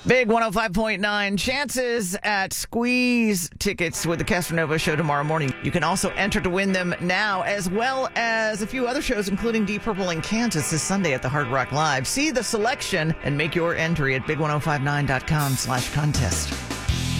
Big 105.9 chances at squeeze tickets with the Castronova show tomorrow morning. You can also enter to win them now, as well as a few other shows, including Deep Purple in Kansas this Sunday at the Hard Rock Live. See the selection and make your entry at big1059.com/contest.